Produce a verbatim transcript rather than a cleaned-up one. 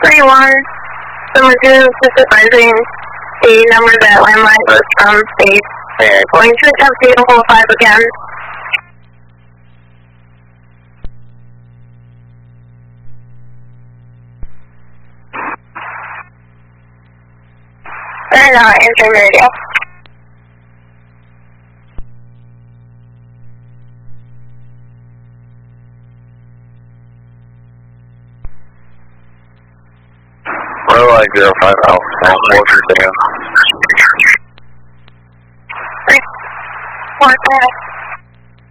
three one. Someone is advising the number that landline was from space. They're going to attempt to hold five again. They're not answering the radio. Like zero five Alpha, Walter down. Three, four, five.